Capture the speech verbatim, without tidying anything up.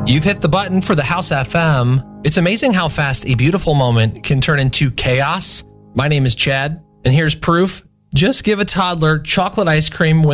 You've hit the button for the House F M. It's amazing how fast a beautiful moment can turn into chaos. My name is Chad, and here's proof. Just give a toddler chocolate ice cream when